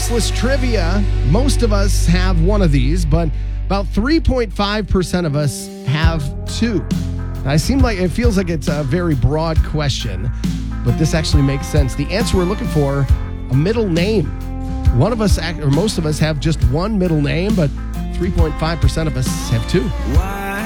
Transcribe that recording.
Useless trivia. Most of us have one of these, but about 3.5% of us have two. It feels like it's a very broad question, but this actually makes sense. The answer we're looking for, a middle name. One of us, or most of us, have just one middle name, but 3.5% of us have two.